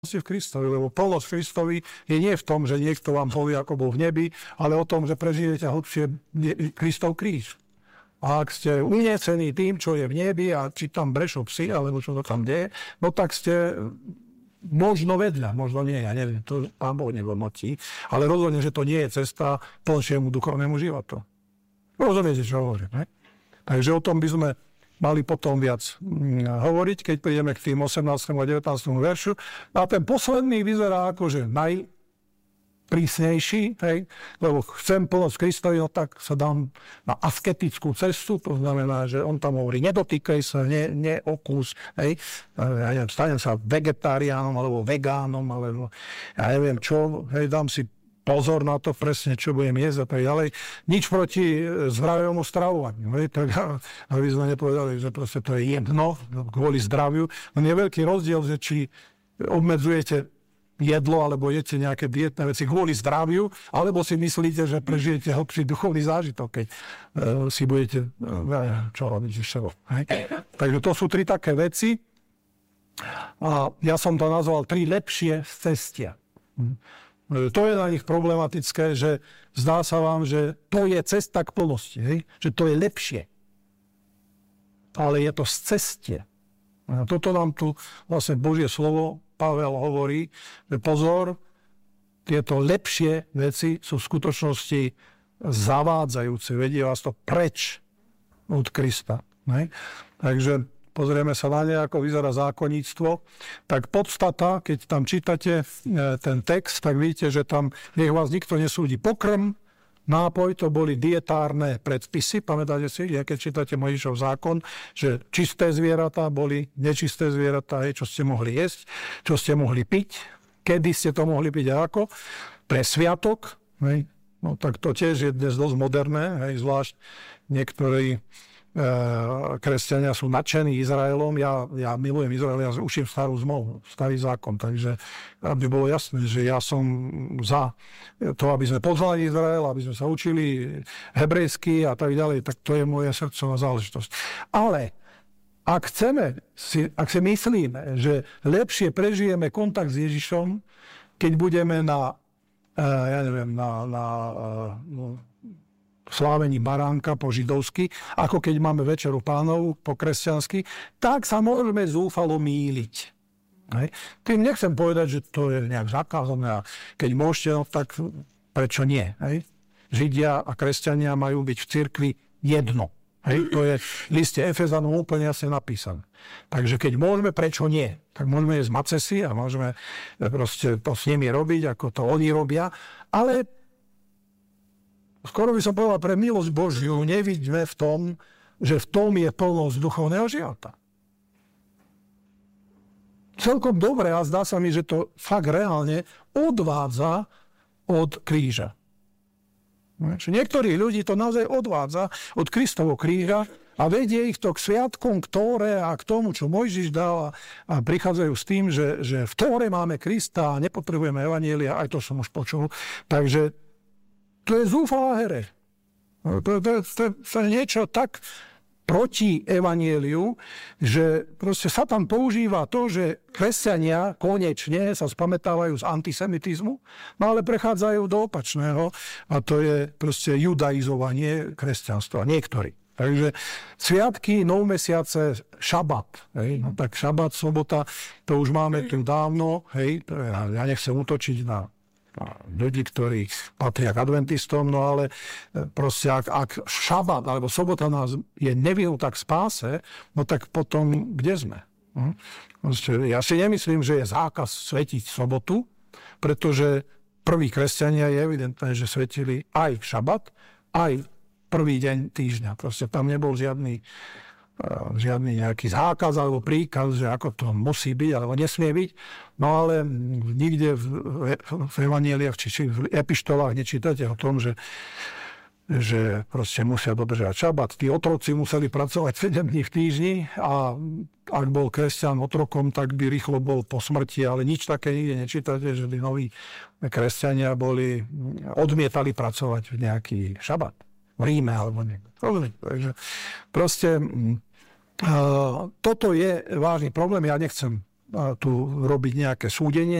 v Kristovi, lebo plnosť Kristovi je nie v tom, že niekto vám povie, ako bol v nebi, ale o tom, že prežijete hlbšie Kristov kríž. A ak ste uniesení tým, čo je v nebi a či tam brešú psi, alebo čo to tam deje, no tak ste možno vedľa, možno nie, ja neviem, to Pán Boh nehodnotí, ale rozhodne, že to nie je cesta plnšiemu duchovnému životu. Rozumiete, čo hovorím, ne? Takže o tom by sme mali potom viac hovoriť, keď prídeme k tým 18. a 19. veršu. A ten posledný vyzerá akože najprísnejší, hej, lebo chcem plnosť Kristovi, no tak sa dám na asketickú cestu, to znamená, že on tam hovorí, nedotýkaj sa, neokús, hej, ja neviem, stanem sa vegetáriánom, alebo vegánom, alebo ja neviem čo, hej, dám si pozor na to presne, čo budem jesť a tak ďalej. Nič proti zdravému stravovaniu. Tak, aby sme nepovedali, že proste to je jedno kvôli zdraviu. No je veľký rozdiel, že či obmedzujete jedlo alebo jete nejaké dietné veci kvôli zdraviu, alebo si myslíte, že prežijete hlbší duchovný zážitok, keď si budete čo robiť ešte. Takže to sú tri také veci. A ja som to nazval 3 lepšie cestia. To je na nich problematické, že zdá sa vám, že to je cesta k plnosti, hej? Že to je lepšie. Ale je to z cestie. A toto nám tu vlastne Božie slovo Pavel hovorí, že pozor, tieto lepšie veci sú v skutočnosti zavádzajúce, vedie vás to preč od Krista. Hej? Takže pozrieme sa na ne, ako vyzerá zákonníctvo, tak podstata, keď tam čítate ten text, tak vidíte, že tam nech vás nikto nesúdi. Pokrm, nápoj, to boli dietárne predpisy, pamätáte si, keď čítate Mojžišov zákon, že čisté zvieratá boli nečisté zvieratá, čo ste mohli jesť, čo ste mohli piť, kedy ste to mohli piť a ako, pre sviatok, hej. No tak to tiež je dnes dosť moderné, hej, zvlášť niektorí kresťania sú nadšení Izraelom. Ja milujem Izrael, ja učím starú zmluvu, starý zákon, takže aby bolo jasné, že ja som za to, aby sme poznali Izrael, aby sme sa učili hebrejsky a tak ďalej, tak to je moja srdcová záležitosť. Ale ak si myslíme, že lepšie prežijeme kontakt s Ježišom, keď budeme na slávení baránka po židovsky, ako keď máme večeru Pánov po kresťansky, tak sa môžeme zúfalo mýliť. Hej. Tým nechcem povedať, že to je nejak zakázané a keď môžete, no tak prečo nie? Hej. Židia a kresťania majú byť v cirkvi jedno. Hej. To je v liste Efezanom úplne jasne napísané. Takže keď môžeme, prečo nie? Tak môžeme jesť macesy a môžeme proste to s nimi robiť, ako to oni robia, ale skoro by som povedal, pre milosť Božiu nevidíme v tom, že v tom je plnosť duchovného života. Celkom dobre a zdá sa mi, že to fakt reálne odvádza od kríža. Niektorých ľudí to naozaj odvádza od Kristovho kríža a vedie ich to k sviatkom, ktoré a k tomu, čo Mojžiš dal a prichádzajú s tým, že v Tóre máme Krista a nepotrebujeme evanjelia, aj to som už počul. Takže to je zúfalá herež. To je niečo tak proti evanjeliu, že proste sa tam používa to, že kresťania konečne sa spamätávajú z antisemitizmu, no ale prechádzajú do opačného a to je proste judaizovanie kresťanstva. Niektorí. Takže sviatky, novomesiace, šabat. Hej? No tak šabat, sobota, to už máme tu dávno. Hej? Ja nechcem útočiť na ľudí, ktorí patria k adventistom, no ale proste ak šabat alebo sobota nás je nevyhnutá k spáse, no tak potom kde sme? Ja si nemyslím, že je zákaz svetiť sobotu, pretože prví kresťania je evidentné, že svetili aj šabat, aj prvý deň týždňa. Proste tam nebol žiadny nejaký zákaz alebo príkaz, že ako to musí byť alebo nesmie byť. No ale nikde v evanjeliách či v epištolách nečítate o tom, že proste musia dodržať šabat. Tí otroci museli pracovať 7 dní v týždni a ak bol kresťan otrokom, tak by rýchlo bol po smrti, ale nič také nikde nečítate, že tí noví kresťania odmietali pracovať v nejaký šabat. V Ríme alebo niekde. Takže proste toto je vážny problém. Ja nechcem tu robiť nejaké súdenie,